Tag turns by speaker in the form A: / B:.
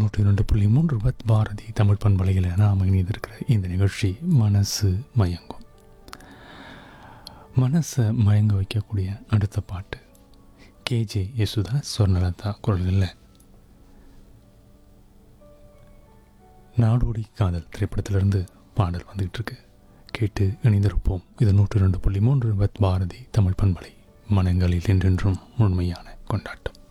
A: 102.3 பாரதி தமிழ் பண்பலையில் நாம் இணைந்திருக்கிற இந்த நிகழ்ச்சி மனசு மயங்கும். மனசை மயங்க வைக்கக்கூடிய அடுத்த பாட்டு கேஜே யேசுதாஸ் ஸ்வர்ணலதா குரல்களில் நாடோடி காதல் திரைப்படத்திலிருந்து பாடல் வந்துகிட்டு இருக்கு. கேட்டு இணைந்திருப்போம். இது 102.3 பாரதி தமிழ் பண்பலை, மனங்களில் என்றென்றும் முழுமையான கொண்டாட்டம்.